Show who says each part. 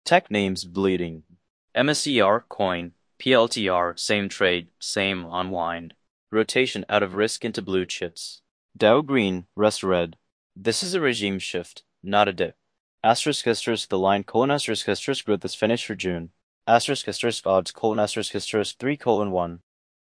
Speaker 1: Tech names bleeding. MSCR coin. PLTR same trade, same unwind. Rotation out of risk into blue chips. Dow green, rest red. This is a regime shift, not a dip. The line : growth is finished for June. Odds : 3:1.